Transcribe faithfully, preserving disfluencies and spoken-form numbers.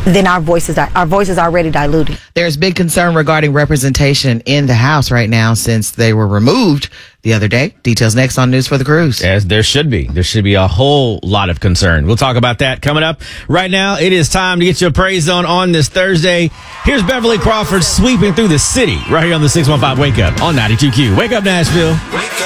then our voices are our voices are already diluted. There's big concern regarding representation in the House right now since they were removed the other day. Details next on News for the Cruise. As there should be. There should be a whole lot of concern. We'll talk about that coming up. Right now, it is time to get your praise on on this Thursday. Here's Beverly Crawford sweeping through the city right here on the six one five Wake Up on ninety-two Q. Wake up, Nashville.